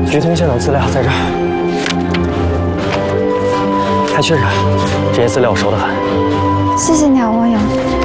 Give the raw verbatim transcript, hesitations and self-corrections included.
于通县的资料在这儿，还缺人，这些资料我熟得很。 谢谢你啊，汪洋。